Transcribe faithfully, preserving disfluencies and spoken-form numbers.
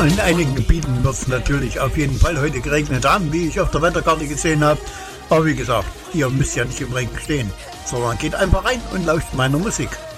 in einigen Gebieten wird es natürlich auf jeden Fall heute geregnet haben, wie ich auf der Wetterkarte gesehen habe. Aber wie gesagt, ihr müsst ja nicht im Regen stehen, sondern geht einfach rein und lauscht meiner Musik.